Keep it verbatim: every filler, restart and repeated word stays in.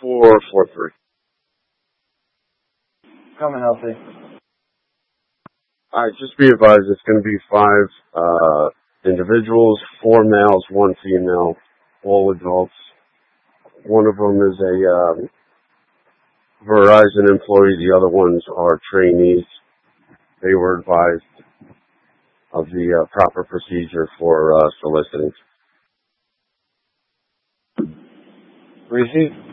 four four three. Coming healthy. All right, just be advised, it's going to be five uh, individuals, four males, one female, all adults. One of them is a um, Verizon employee. The other ones are trainees. They were advised of the uh, proper procedure for uh, soliciting. Receive.